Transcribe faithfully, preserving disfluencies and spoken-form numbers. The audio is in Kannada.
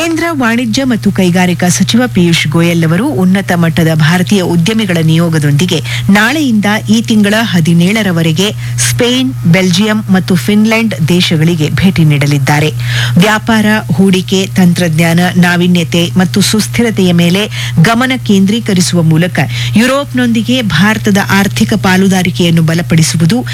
ಕೇಂದ್ರ ವಾಣಿಜ್ಯ ಮತ್ತು ಕೈಗಾರಿಕಾ ಸಚಿವ ಪಿಯೂಷ್ ಗೋಯಲ್ ಅವರು ಉನ್ನತ ಮಟ್ಟದ ಭಾರತೀಯ ಉದ್ಯಮಿಗಳ ನಿಯೋಗದೊಂದಿಗೆ ನಾಳೆಯಿಂದ ಈ ತಿಂಗಳ ಹದಿನೇಳರವರೆಗೆ ಸ್ಪೇನ್, ಬೆಲ್ಜಿಯಂ ಮತ್ತು ಫಿನ್ಲೆಂಡ್ ದೇಶಗಳಿಗೆ ಭೇಟಿ ನೀಡಲಿದ್ದಾರೆ. ವ್ಯಾಪಾರ, ಹೂಡಿಕೆ, ತಂತ್ರಜ್ಞಾನ, ನಾವೀನ್ಯತೆ ಮತ್ತು ಸುಸ್ಥಿರತೆಯ ಮೇಲೆ ಗಮನ ಕೇಂದ್ರೀಕರಿಸುವ ಮೂಲಕ ಯುರೋಪ್ನೊಂದಿಗೆ ಭಾರತದ ಆರ್ಥಿಕ ಪಾಲುದಾರಿಕೆಯನ್ನು ಬಲಪಡಿಸುವುದು